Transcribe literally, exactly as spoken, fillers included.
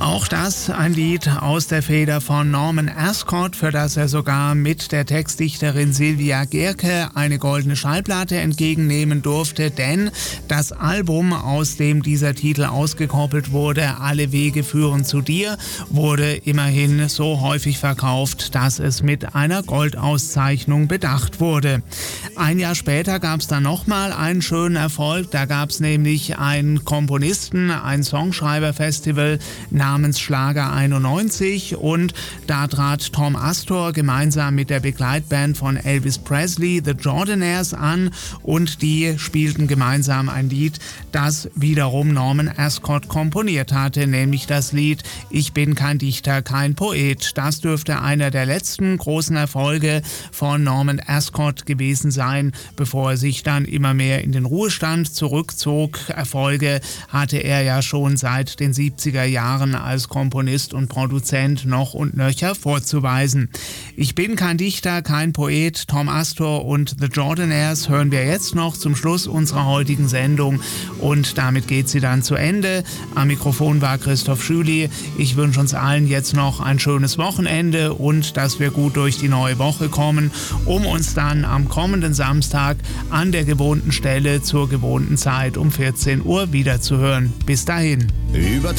Auch das ein Lied aus der Feder von Norman Ascot, für das er sogar mit der Textdichterin Sylvia Gerke eine goldene Schallplatte entgegennehmen durfte, denn das Album, aus dem dieser Titel ausgekoppelt wurde, Alle Wege führen zu dir, wurde immerhin so häufig verkauft, dass es mit einer Goldauszeichnung bedacht wurde. Ein Jahr später gab es dann nochmal einen schönen Erfolg, da gab es nämlich einen Komponisten, ein Songschreiberfestival namens Schlager einundneunzig, und da trat Tom Astor gemeinsam mit der Begleitband von Elvis Presley, The Jordanaires, an, und die spielten gemeinsam ein Lied, das wiederum Norman Ascot komponiert hatte, nämlich das Lied Ich bin kein Dichter, kein Poet. Das dürfte einer der letzten großen Erfolge von Norman Ascot gewesen sein, bevor er sich dann immer mehr in den Ruhestand zurückzog. Erfolge hatte er ja schon seit den siebziger Jahren als Komponist und Produzent noch und nöcher vorzuweisen. Ich bin kein Dichter, kein Poet. Tom Astor und The Jordanaires hören wir jetzt noch zum Schluss unserer heutigen Sendung, und damit geht sie dann zu Ende. Am Mikrofon war Christoph Schüli. Ich wünsche uns allen jetzt noch ein schönes Wochenende und dass wir gut durch die neue Woche kommen, um uns dann am kommenden Samstag an der gewohnten Stelle zur gewohnten Zeit um vierzehn Uhr wiederzuhören. Bis dahin. Über